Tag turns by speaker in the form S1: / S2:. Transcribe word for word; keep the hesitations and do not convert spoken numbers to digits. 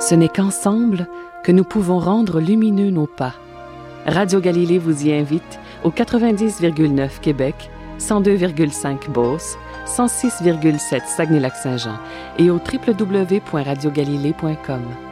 S1: Ce n'est qu'ensemble que nous pouvons rendre lumineux nos pas. Radio Galilée vous y invite au quatre-vingt-dix virgule neuf Québec, cent deux virgule cinq Beauce, cent six virgule sept Saguenay-Lac-Saint-Jean et au w w w point radio galilée point com.